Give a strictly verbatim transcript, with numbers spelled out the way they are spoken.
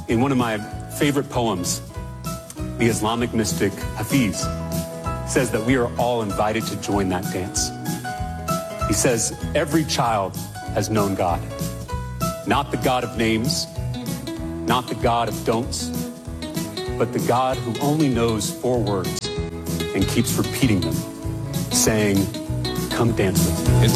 In one of my favorite poems, the Islamic mystic Hafiz says that we are all invited to join that dance. He says, every child has known God. Not the God of names, not the God of don'ts, but the God who only knows four words and keeps repeating them, saying, come dance with me.